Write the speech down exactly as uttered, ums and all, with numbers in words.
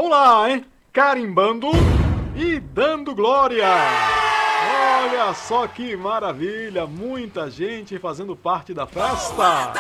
vamos lá, hein? Carimbando e dando glória. Olha só que maravilha, muita gente fazendo parte da festa.